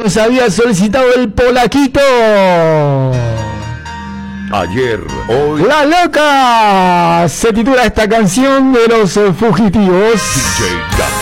nos había solicitado el polaquito. Ayer, hoy. La Loca se titula esta canción de los fugitivos. DJ